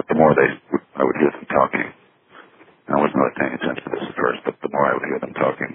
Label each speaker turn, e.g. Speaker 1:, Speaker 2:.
Speaker 1: the more I would hear them talking. I wasn't really paying attention to this at first, but the more I would hear them talking,